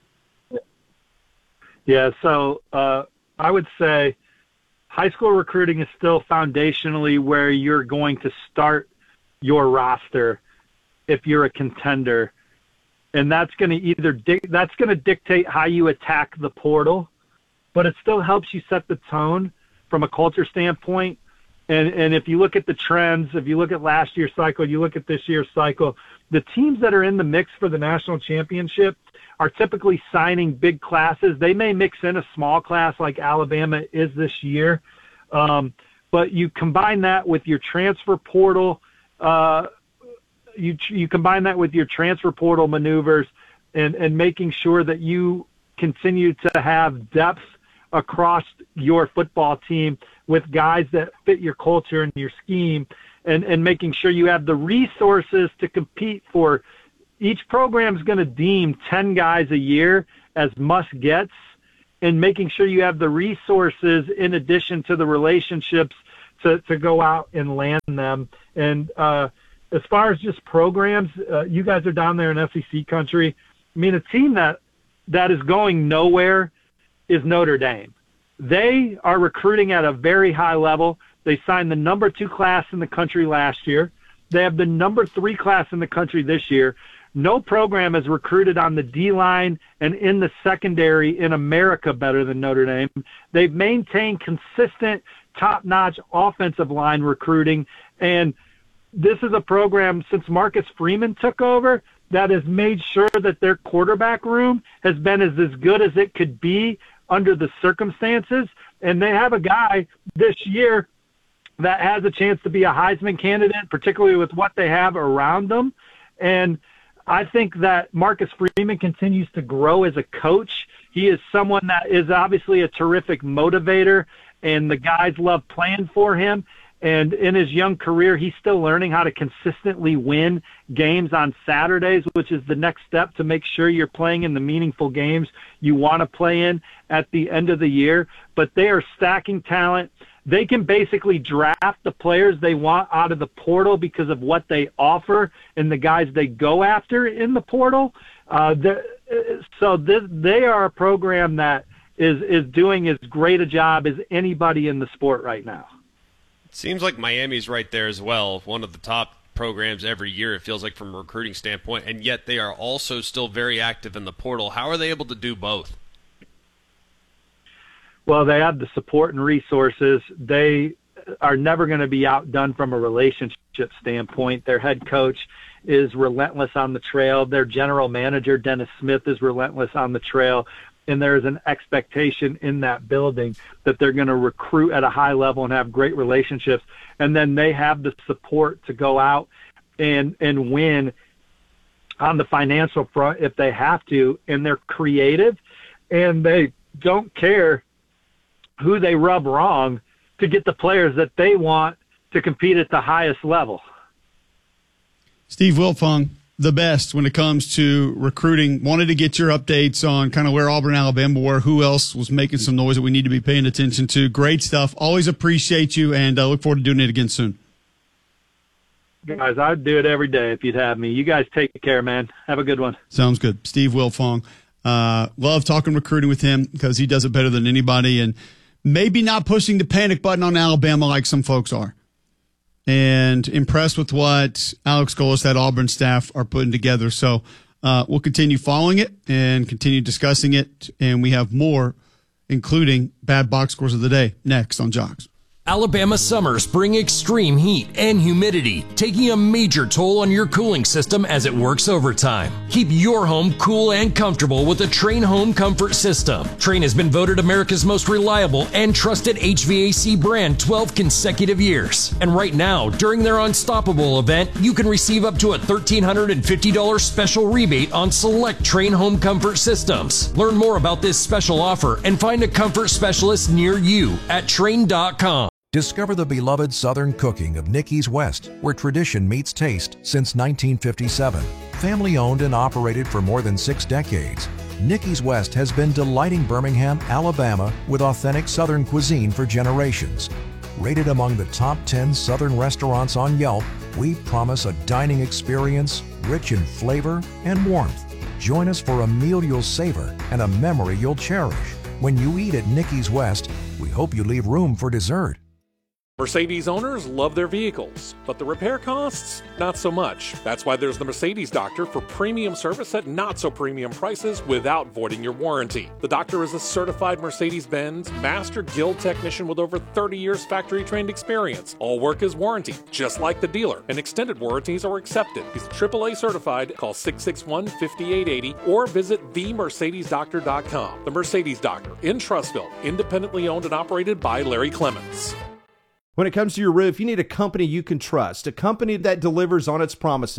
Yeah, so I would say high school recruiting is still foundationally where you're going to start your roster if you're a contender, and that's going to dictate how you attack the portal, but it still helps you set the tone from a culture standpoint. And if you look at the trends, if you look at last year's cycle, you look at this year's cycle, the teams that are in the mix for the national championship are typically signing big classes. They may mix in a small class like Alabama is this year, but you combine that with your transfer portal. You combine that with your transfer portal maneuvers. and making sure that you continue to have depth across your football team with guys that fit your culture and your scheme, and making sure you have the resources to compete for. Each program is going to deem 10 guys a year as must-gets, and making sure you have the resources in addition to the relationships to go out and land them. And as far as just programs, you guys are down there in SEC country. I mean, a team that is going nowhere is Notre Dame. They are recruiting at a very high level. They signed the number 2 class in the country last year. They have the number 3 class in the country this year. No program has recruited on the D-line and in the secondary in America better than Notre Dame. They've maintained consistent, top-notch offensive line recruiting, and this is a program, since Marcus Freeman took over, that has made sure that their quarterback room has been as good as it could be under the circumstances. And they have a guy this year that has a chance to be a Heisman candidate, particularly with what they have around them. And I think that Marcus Freeman continues to grow as a coach. He is someone that is obviously a terrific motivator, and the guys love playing for him. And in his young career, he's still learning how to consistently win games on Saturdays, which is the next step to make sure you're playing in the meaningful games you want to play in at the end of the year. But they are stacking talent. They can basically draft the players they want out of the portal because of what they offer and the guys they go after in the portal. They are a program that is doing as great a job as anybody in the sport right now. Seems like Miami's right there as well, one of the top programs every year, it feels like, from a recruiting standpoint, and yet they are also still very active in the portal. How are they able to do both? Well, they have the support and resources. They are never going to be outdone from a relationship standpoint. Their head coach is relentless on the trail. Their general manager, Dennis Smith, is relentless on the trail. And there is an expectation in that building that they're going to recruit at a high level and have great relationships. And then they have the support to go out and win on the financial front if they have to. And they're creative, and they don't care who they rub wrong to get the players that they want to compete at the highest level. Steve Wiltfong, the best when it comes to recruiting. Wanted to get your updates on kind of where Auburn, Alabama were, who else was making some noise that we need to be paying attention to. Great stuff. Always appreciate you, and look forward to doing it again soon. Guys, I'd do it every day if you'd have me. You guys take care, man. Have a good one. Sounds good. Steve Wiltfong. Love talking recruiting with him because he does it better than anybody, and maybe not pushing the panic button on Alabama like some folks are. And impressed with what Alex Golis, that Auburn staff, are putting together. So we'll continue following it and continue discussing it. And we have more, including bad box scores of the day, next on Jocks. Alabama summers bring extreme heat and humidity, taking a major toll on your cooling system as it works overtime. Keep your home cool and comfortable with the Trane Home Comfort System. Trane has been voted America's most reliable and trusted HVAC brand 12 consecutive years. And right now, during their Unstoppable event, you can receive up to a $1,350 special rebate on select Trane Home Comfort systems. Learn more about this special offer and find a comfort specialist near you at Trane.com. Discover the beloved Southern cooking of Nicky's West, where tradition meets taste since 1957. Family owned and operated for more than 6 decades, Nicky's West has been delighting Birmingham, Alabama with authentic Southern cuisine for generations. Rated among the top 10 Southern restaurants on Yelp, we promise a dining experience rich in flavor and warmth. Join us for a meal you'll savor and a memory you'll cherish. When you eat at Nicky's West, we hope you leave room for dessert. Mercedes owners love their vehicles, but the repair costs, not so much. That's why there's the Mercedes Doctor for premium service at not so premium prices without voiding your warranty. The doctor is a certified Mercedes-Benz Master Guild technician with over 30 years factory-trained experience. All work is warranted, just like the dealer, and extended warranties are accepted. He's AAA certified. Call 661-5880 or visit themercedesdoctor.com. The Mercedes Doctor in Trussville, independently owned and operated by Larry Clements. When it comes to your roof, you need a company you can trust, a company that delivers on its promises.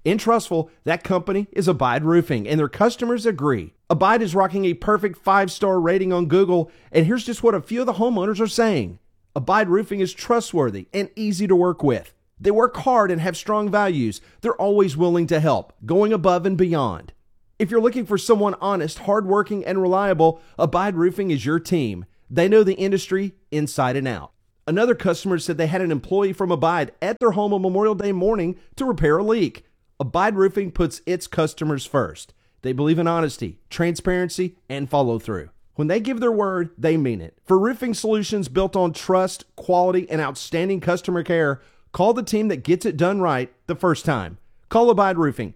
In Trustful, that company is Abide Roofing, and their customers agree. Abide is rocking a perfect 5-star rating on Google, and here's just what a few of the homeowners are saying. Abide Roofing is trustworthy and easy to work with. They work hard and have strong values. They're always willing to help, going above and beyond. If you're looking for someone honest, hardworking, and reliable, Abide Roofing is your team. They know the industry inside and out. Another customer said they had an employee from Abide at their home on Memorial Day morning to repair a leak. Abide Roofing puts its customers first. They believe in honesty, transparency, and follow through. When they give their word, they mean it. For roofing solutions built on trust, quality, and outstanding customer care, call the team that gets it done right the first time. Call Abide Roofing,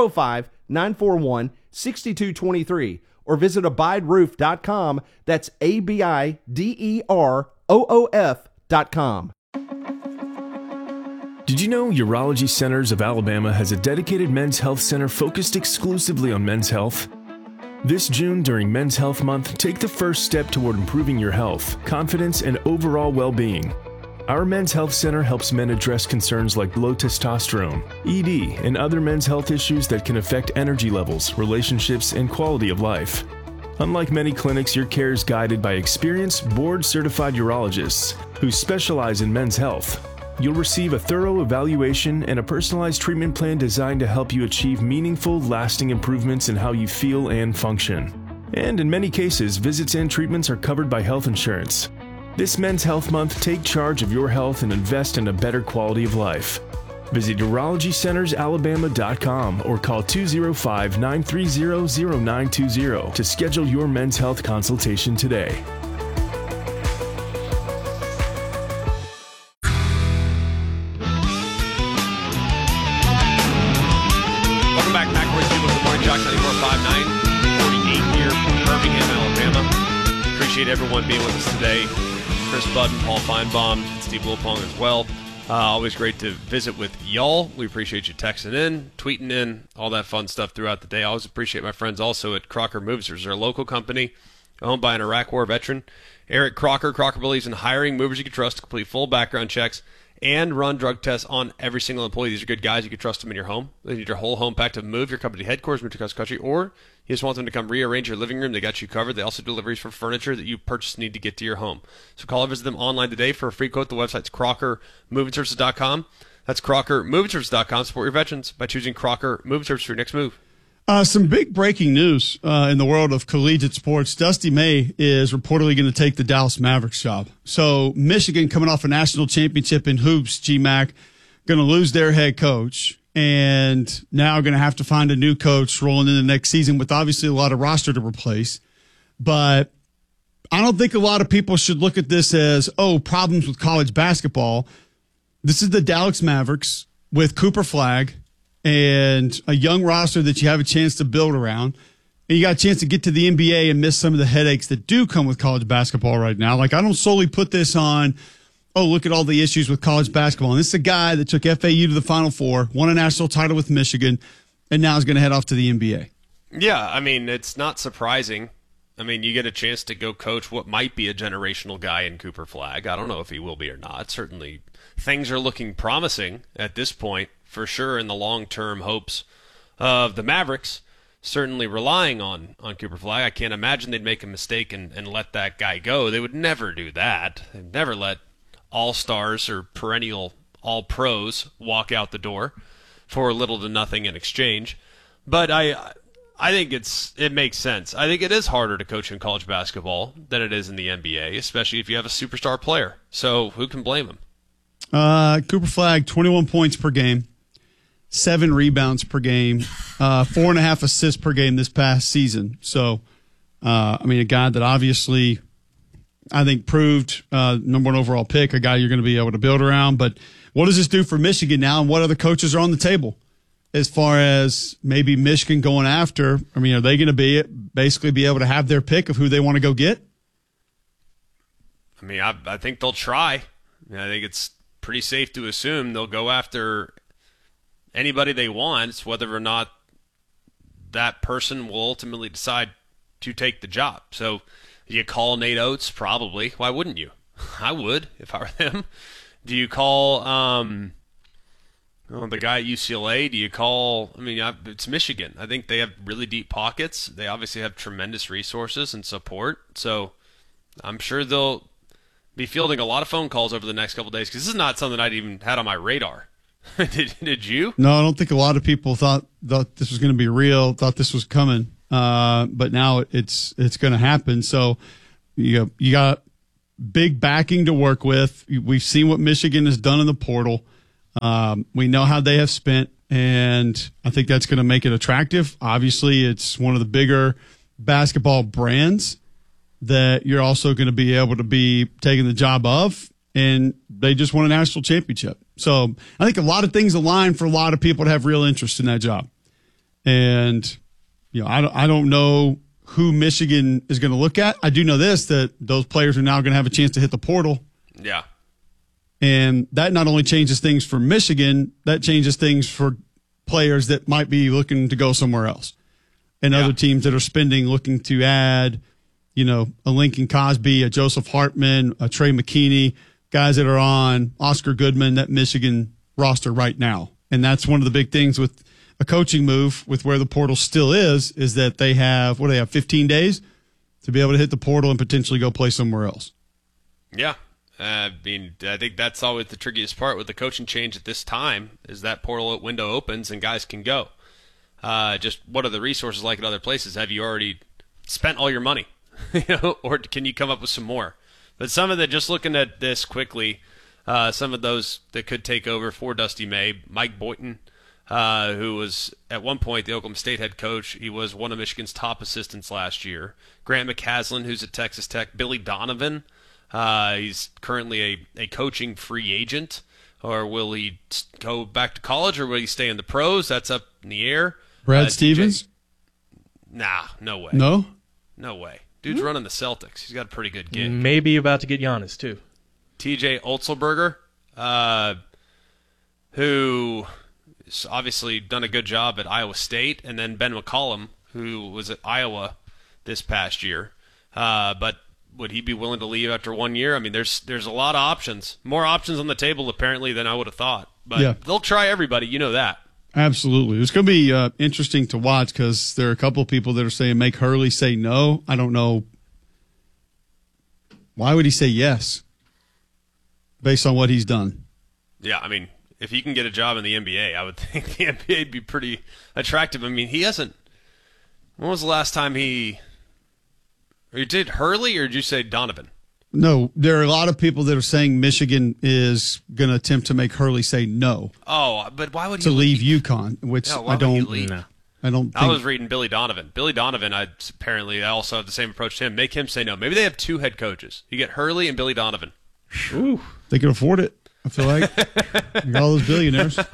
205-941-6223, or visit abideroof.com. That's ABIDEROOF.com. Did you know Urology Centers of Alabama has a dedicated men's health center focused exclusively on men's health? This June, during Men's Health Month, take the first step toward improving your health, confidence, and overall well-being. Our Men's Health Center helps men address concerns like low testosterone, ED, and other men's health issues that can affect energy levels, relationships, and quality of life. Unlike many clinics, your care is guided by experienced, board-certified urologists who specialize in men's health. You'll receive a thorough evaluation and a personalized treatment plan designed to help you achieve meaningful, lasting improvements in how you feel and function. And in many cases, visits and treatments are covered by health insurance. This Men's Health Month, take charge of your health and invest in a better quality of life. Visit UrologyCentersAlabama.com or call 205-930-0920 to schedule your men's health consultation today. Welcome back, Macworth People. Good morning, Jock 94.59, 48 here from Birmingham, Alabama. Appreciate everyone being with us today. Chris Budden, Paul Feinbaum, and Steve Wilpong as well. Always great to visit with y'all. We appreciate you texting in, tweeting in, all that fun stuff throughout the day. I always appreciate my friends also at Crocker Movers. They're a local company owned by an Iraq War veteran, Eric Crocker. Crocker believes in hiring movers you can trust to complete full background checks and run drug tests on every single employee. These are good guys. You can trust them in your home. They need your whole home packed to move your company headquarters, move to across the country, or you just want them to come rearrange your living room. They got you covered. They also do deliveries for furniture that you purchase need to get to your home. So call or visit them online today for a free quote. The website's CrockerMovingServices.com. That's CrockerMovingServices.com. Support your veterans by choosing Crocker Moving Services for your next move. Some big breaking news in the world of collegiate sports. Dusty May is reportedly going to take the Dallas Mavericks job. So Michigan, coming off a national championship in hoops, GMAC, going to lose their head coach and now going to have to find a new coach rolling into the next season with obviously a lot of roster to replace. But I don't think a lot of people should look at this as, problems with college basketball. This is the Dallas Mavericks with Cooper Flagg and a young roster that you have a chance to build around. And you got a chance to get to the NBA and miss some of the headaches that do come with college basketball right now. Like, I don't solely put this on, look at all the issues with college basketball. And this is a guy that took FAU to the Final Four, won a national title with Michigan, and now is going to head off to the NBA. Yeah, I mean, it's not surprising. I mean, you get a chance to go coach what might be a generational guy in Cooper Flagg. I don't know if he will be or not. Certainly, things are looking promising at this point, for sure, in the long-term hopes of the Mavericks, certainly relying on Cooper Flagg. I can't imagine they'd make a mistake and let that guy go. They would never do that. They'd never let all-stars or perennial all-pros walk out the door for little to nothing in exchange. But I think it makes sense. I think it is harder to coach in college basketball than it is in the NBA, especially if you have a superstar player. So who can blame him? Cooper Flagg, 21 points per game, 7 rebounds per game, 4.5 assists per game this past season. So, I mean, a guy that obviously I think proved number 1 overall pick, a guy you're going to be able to build around. But what does this do for Michigan now, and what other coaches are on the table as far as maybe Michigan going after? I mean, are they going to basically be able to have their pick of who they want to go get? I mean, I think they'll try. I think it's pretty safe to assume they'll go after anybody they want. It's whether or not that person will ultimately decide to take the job. So you call Nate Oates? Probably. Why wouldn't you? I would if I were them. Do you call Well, the guy at UCLA, do you call? I mean, it's Michigan. I think they have really deep pockets. They obviously have tremendous resources and support. So I'm sure they'll be fielding a lot of phone calls over the next couple of days because this is not something I'd even had on my radar. Did you? No, I don't think a lot of people thought this was going to be real, thought this was coming. But now it's going to happen. So you got big backing to work with. We've seen what Michigan has done in the portal. We know how they have spent, and I think that's going to make it attractive. Obviously, it's one of the bigger basketball brands that you're also going to be able to be taking the job of, and they just won a national championship. So I think a lot of things align for a lot of people to have real interest in that job. And, I don't know who Michigan is going to look at. I do know this, that those players are now going to have a chance to hit the portal. Yeah. And that not only changes things for Michigan, that changes things for players that might be looking to go somewhere else. And other teams that are spending, looking to add, a Lincoln Cosby, a Joseph Hartman, a Trey McKinney, guys that are on Oscar Goodman, that Michigan roster right now. And that's one of the big things with a coaching move with where the portal still is that they have 15 days to be able to hit the portal and potentially go play somewhere else. Yeah. I think that's always the trickiest part with the coaching change at this time is that portal window opens and guys can go. Just what are the resources like at other places? Have you already spent all your money? Or can you come up with some more? But some of the, just looking at this quickly, some of those that could take over for Dusty May, Mike Boynton, who was at one point the Oklahoma State head coach. He was one of Michigan's top assistants last year. Grant McCaslin, who's at Texas Tech. Billy Donovan, he's currently a coaching free agent. Or will he go back to college, or will he stay in the pros? That's up in the air. Brad Stevens? Nah, no way. No? No way. Dude's running the Celtics. He's got a pretty good gig. Maybe about to get Giannis, too. TJ Otzelberger, who has obviously done a good job at Iowa State, and then Ben McCollum, who was at Iowa this past year. But would he be willing to leave after 1 year? I mean, there's a lot of options. More options on the table, apparently, than I would have thought. But they'll try everybody. You know that. Absolutely. It's going to be interesting to watch because there are a couple of people that are saying make Hurley say no. I don't know. Why would he say yes based on what he's done? Yeah, I mean, if he can get a job in the NBA, I would think the NBA would be pretty attractive. I mean, he hasn't. When was the last time he did Hurley, or did you say Donovan? No, there are a lot of people that are saying Michigan is going to attempt to make Hurley say no. Oh, but why would he to leave UConn? Which I don't. I don't. I was reading Billy Donovan. Billy Donovan, I also have the same approach to him. Make him say no. Maybe they have two head coaches. You get Hurley and Billy Donovan. Ooh, they can afford it. I feel like you got all those billionaires. So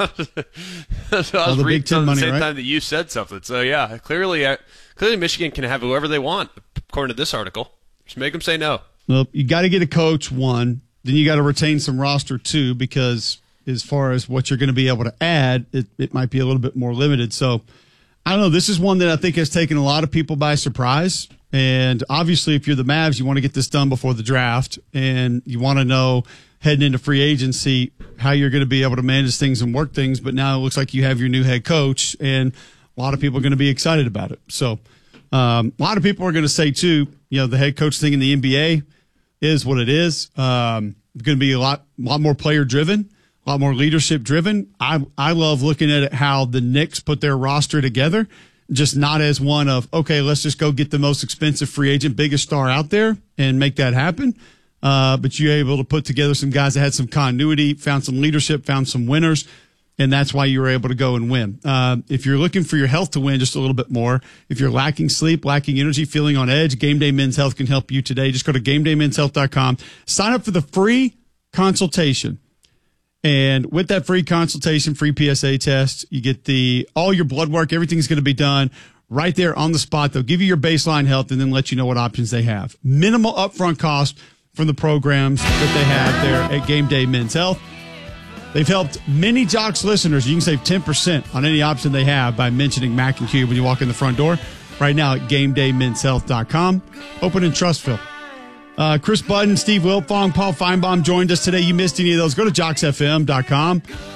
I was reading at the same time that you said something. So yeah, clearly Michigan can have whoever they want, according to this article. Just make them say no. Well, you got to get a coach, one. Then you got to retain some roster, two, because as far as what you're going to be able to add, it might be a little bit more limited. So I don't know. This is one that I think has taken a lot of people by surprise. And obviously, if you're the Mavs, you want to get this done before the draft, and you want to know heading into free agency how you're going to be able to manage things and work things. But now it looks like you have your new head coach, and a lot of people are going to be excited about it. So a lot of people are going to say, too, the head coach thing in the NBA is what it is. Going to be a lot more player driven, a lot more leadership driven. I love looking at it how the Knicks put their roster together, just not as one of, okay, let's just go get the most expensive free agent, biggest star out there and make that happen. But you're able to put together some guys that had some continuity, found some leadership, found some winners. And that's why you were able to go and win. If you're looking for your health to win just a little bit more, if you're lacking sleep, lacking energy, feeling on edge, Game Day Men's Health can help you today. Just go to GameDayMen'sHealth.com. Sign up for the free consultation. And with that free consultation, free PSA test, you get all your blood work. Everything's going to be done right there on the spot. They'll give you your baseline health and then let you know what options they have. Minimal upfront cost from the programs that they have there at Game Day Men's Health. They've helped many Jocks listeners. You can save 10% on any option they have by mentioning Mac and Q when you walk in the front door. Right now at GameDayMen'sHealth.com. Open in Trustville. Chris Budden, Steve Wiltfong, Paul Feinbaum joined us today. You missed any of those, go to JocksFM.com.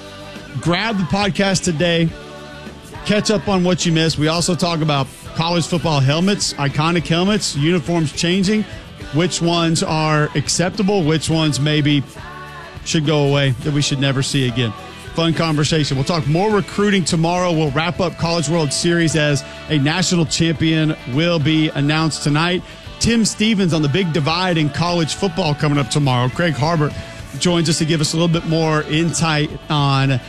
grab the podcast today. Catch up on what you missed. We also talk about college football helmets, iconic helmets, uniforms changing, which ones are acceptable, which ones maybe should go away, that we should never see again. Fun conversation. We'll talk more recruiting tomorrow. We'll wrap up College World Series as a national champion will be announced tonight. Tim Stevens on the big divide in college football coming up tomorrow. Craig Harbert joins us to give us a little bit more insight on